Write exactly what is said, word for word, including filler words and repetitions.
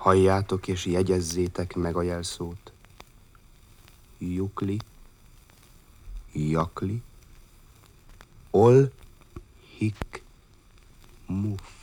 Halljátok és jegyezzétek meg a jelszót. Jukli, jakli, ol, hik, muf.